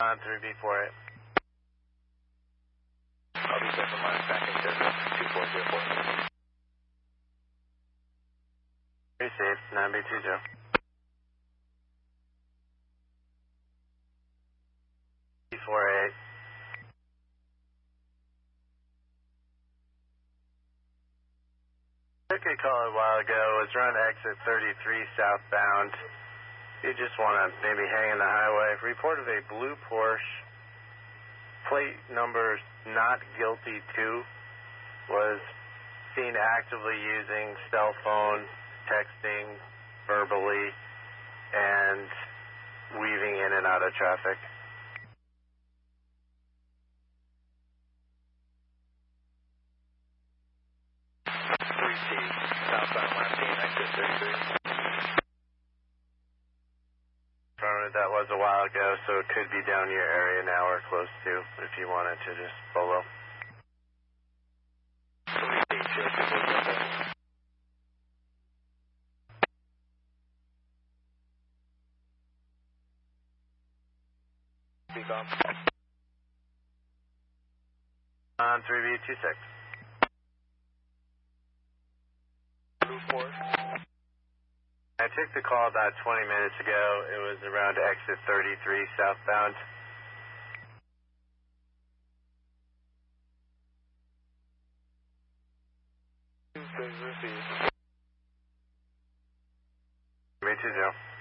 On 3B48. I'll be set for my tracking service 2404. Receive 9B20. B48. Took a call a while ago. It was around exit 33 southbound. You just want to maybe hang in the highway. Reported a blue Porsche, plate number not guilty to, was seen actively using cell phone, texting, verbally, and weaving in and out of traffic. Southbound Martin, exit 33. That was a while ago, so it could be down your area now or close to if you wanted to just follow. Speak on. On 3B26. Blue Porsche. I took the call about 20 minutes ago. It was around exit 33 southbound. Received. 320.